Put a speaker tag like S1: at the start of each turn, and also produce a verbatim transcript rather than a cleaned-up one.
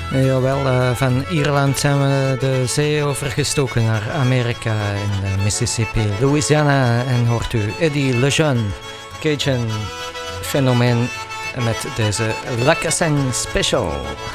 S1: Jawel, uh, van Ierland zijn we de zee overgestoken naar Amerika in de Mississippi, Louisiana. En hoort u Eddie Lejeune, Cajun fenomeen met deze Lacassin Special.